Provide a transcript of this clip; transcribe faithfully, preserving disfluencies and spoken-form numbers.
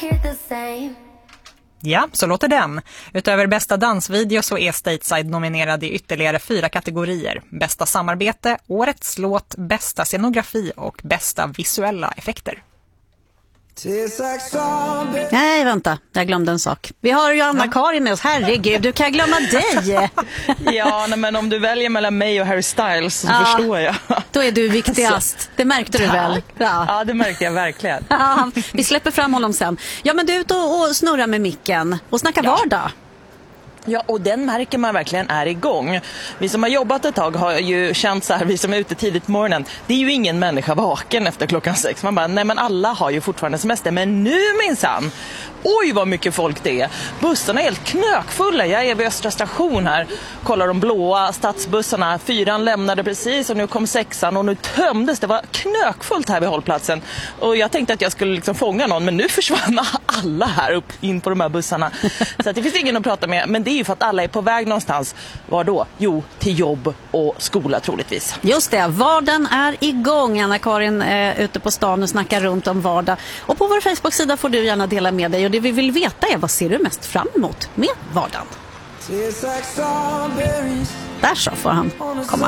Ja, så låter den. Utöver bästa dansvideo så är Stateside nominerad i ytterligare fyra kategorier. Bästa samarbete, årets låt, bästa scenografi och bästa visuella effekter. Nej, vänta. Jag glömde en sak. Vi har ju Anna-Karin med oss. Herregud, du kan glömma dig. Ja, nej, men om du väljer mellan mig och Harry Styles så ja, förstår jag. Då är du viktigast. Det märkte du väl? Ja, ja det märkte jag verkligen. Ja, vi släpper fram honom sen. Ja, men du är ute och snurrar med micken och snackar ja. vardag. Ja, och den märker man verkligen är igång. Vi som har jobbat ett tag har ju känt så här, vi som är ute tidigt på morgonen, det är ju ingen människa vaken efter klockan sex. Man bara, nej men alla har ju fortfarande semester, men nu minsann, oj vad mycket folk det är. Bussarna är helt knökfulla. Jag är vid Östra station här, kollar de blåa stadsbussarna. Fyran lämnade precis och nu kom sexan och nu tömdes. Det var knökfullt här vid hållplatsen. Och jag tänkte att jag skulle liksom fånga någon, men nu försvann alla här upp in på de här bussarna. Så att det finns ingen att prata med, men det är ju för att alla är på väg någonstans. Var då? Jo, till jobb och skola troligtvis. Just det, vardagen är igång. Anna-Karin är ute på stan och snackar runt om vardag. Och på vår Facebook-sida får du gärna dela med dig. Och det vi vill veta är, vad ser du mest fram emot med vardagen? Där så får han komma.